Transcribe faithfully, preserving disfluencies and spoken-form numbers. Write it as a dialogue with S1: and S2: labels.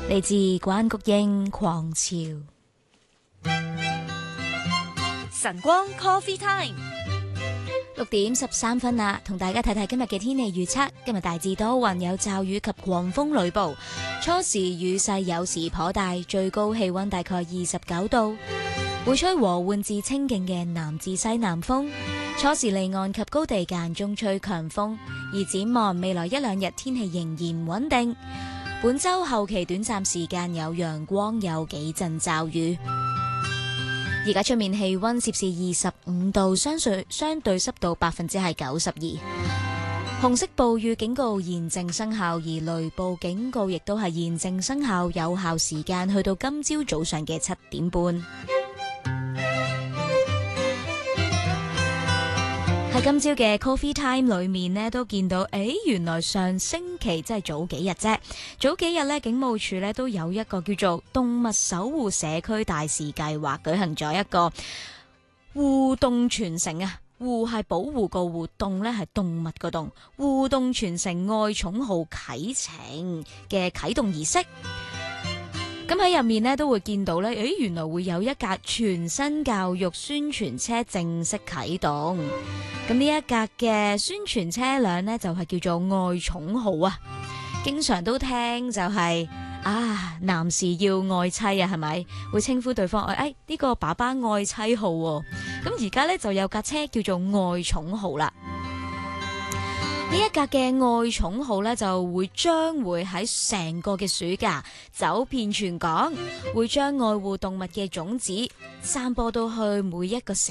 S1: 嚟自關菊英《狂潮》。
S2: 晨光 Coffee Time，
S1: 六點十三分啦，同大家睇睇今日嘅天氣預測。今日大致多雲，有驟雨及狂風雷暴，初時雨勢有時頗大，最高氣溫大概二十九度，會吹和緩至清勁嘅南至西南風。初時離岸及高地間中吹強風，而展望未來一兩日天氣仍然穩定。本週後期短暫時間有陽光，有幾陣驟雨。而家出面氣溫攝氏二十五度，相對相對濕度百分之係九十二。紅色暴雨警告現正生效，而雷暴警告亦都係現正生效，有效時間去到今朝早上嘅七點半。喺今朝嘅 Coffee Time 裏面呢，都見到，誒，原來上星期即係早幾日啫，早幾日呢，警務處呢都有一個叫做動物守護社區大使計劃，舉行咗一個互動傳承啊，互係保護個互動呢係動物個動，互動傳承愛寵號啟程嘅啟動儀式。咁喺入面呢，都會見到呢，誒，原來會有一架全新教育宣傳車正式啟動。咁呢一架嘅宣傳車輛呢，就係叫做愛寵號啊。經常都聽就係、是、啊，男士要愛妻啊，係咪會稱呼對方誒？呢、這個爸爸愛妻號喎。咁而家呢，就有架車叫做愛寵號啦。呢一架嘅愛寵號呢，就會將會喺成個嘅暑假走遍全港，會將愛護動物嘅種子散播到去每一個城